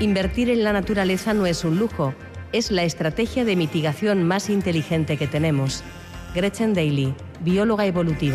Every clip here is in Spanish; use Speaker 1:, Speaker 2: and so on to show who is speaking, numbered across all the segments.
Speaker 1: Invertir en la naturaleza no es un lujo, es la estrategia de mitigación más inteligente que tenemos. Gretchen Daily, bióloga evolutiva.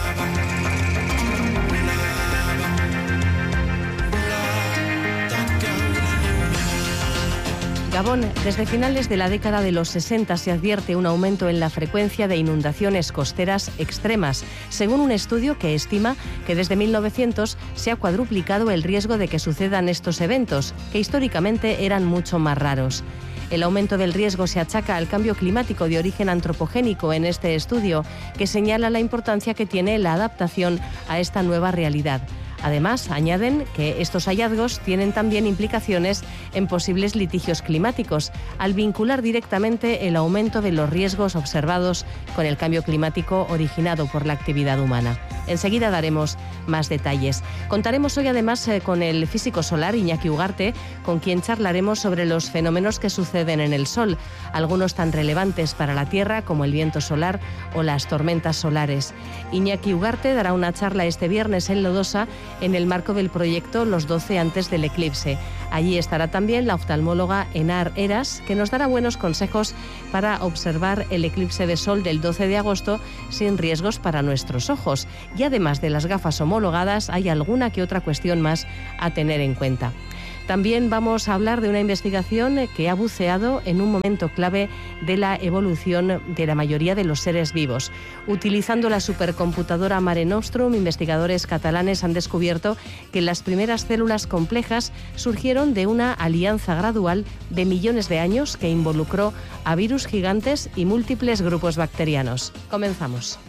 Speaker 1: Gabón, desde finales de la década de los 60 se advierte un aumento en la frecuencia de inundaciones costeras extremas, según un estudio que estima que desde 1900 se ha cuadruplicado el riesgo de que sucedan estos eventos, que históricamente eran mucho más raros. El aumento del riesgo se achaca al cambio climático de origen antropogénico en este estudio, que señala la importancia que tiene la adaptación a esta nueva realidad. Además, añaden que estos hallazgos tienen también implicaciones en posibles litigios climáticos, al vincular directamente el aumento de los riesgos observados con el cambio climático originado por la actividad humana. Enseguida daremos más detalles. Contaremos hoy además con el físico solar Iñaki Ugarte, con quien charlaremos sobre los fenómenos que suceden en el Sol, algunos tan relevantes para la Tierra como el viento solar o las tormentas solares. Iñaki Ugarte dará una charla este viernes en Lodosa en el marco del proyecto Los 12 antes del eclipse. Allí estará también la oftalmóloga Enar Eras, que nos dará buenos consejos para observar el eclipse de sol del 12 de agosto sin riesgos para nuestros ojos. Y además de las gafas homologadas, hay alguna que otra cuestión más a tener en cuenta. También vamos a hablar de una investigación que ha buceado en un momento clave de la evolución de la mayoría de los seres vivos. Utilizando la supercomputadora Mare Nostrum, investigadores catalanes han descubierto que las primeras células complejas surgieron de una alianza gradual de millones de años que involucró a virus gigantes y múltiples grupos bacterianos. Comenzamos.